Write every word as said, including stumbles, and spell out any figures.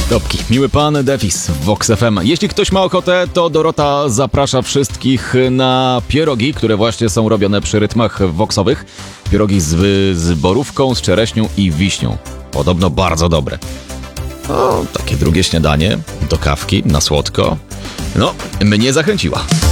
Dobki. Miły pan Defis w Vox F M. Jeśli ktoś ma ochotę, to Dorota zaprasza wszystkich na pierogi, które właśnie są robione przy rytmach voxowych. Pierogi z, z borówką, z czereśnią i wiśnią. Podobno bardzo dobre. O, takie drugie śniadanie do kawki na słodko. No, mnie zachęciła.